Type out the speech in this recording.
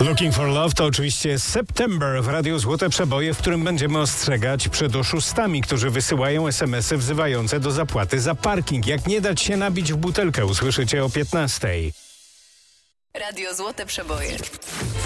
Looking for Love to oczywiście September w Radiu Złote Przeboje, w którym będziemy ostrzegać przed oszustami, którzy wysyłają SMS-y wzywające do zapłaty za parking. Jak nie dać się nabić w butelkę, usłyszycie o 15:00. Radio Złote Przeboje.